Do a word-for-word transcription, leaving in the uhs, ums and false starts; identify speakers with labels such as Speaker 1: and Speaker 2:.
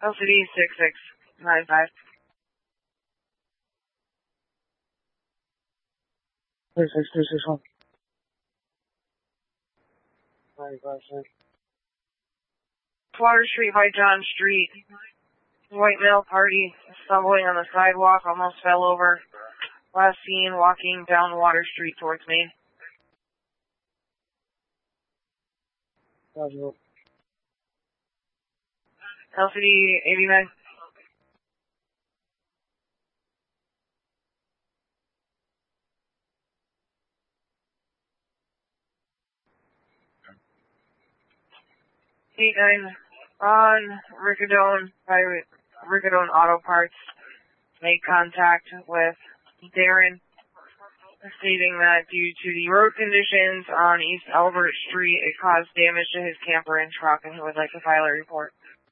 Speaker 1: L C D six six nine five.
Speaker 2: six six two six one. ninety-five, sir.
Speaker 1: Water Street by John Street. White male party stumbling on the sidewalk, almost fell over. Last seen walking down Water Street towards me.
Speaker 2: Roger.
Speaker 1: L C D eighty-nine. eight nine on Ricadone by Ricadone Auto Parts. Made contact with Darren, stating that due to the road conditions on East Albert Street, it caused damage to his camper and truck, and he would like to file a report.